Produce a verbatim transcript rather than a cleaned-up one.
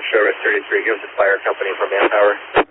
Chevrolet thirty-three, give us a fire company for manpower.